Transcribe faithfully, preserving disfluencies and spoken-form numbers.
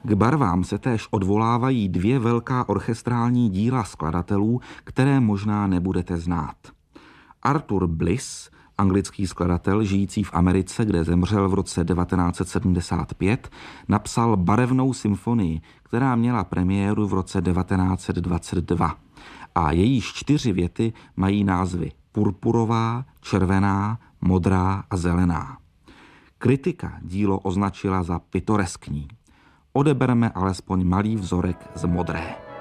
K barvám se též odvolávají dvě velká orchestrální díla skladatelů, které možná nebudete znát. Arthur Bliss, anglický skladatel žijící v Americe, kde zemřel v roce devatenáct set sedmdesát pět, napsal barevnou symfonii, která měla premiéru v roce devatenáct set dvacet dva. A jejíž čtyři věty mají názvy purpurová, červená, modrá a zelená. Kritika dílo označila za pitoreskní. Odebereme alespoň malý vzorek z modré.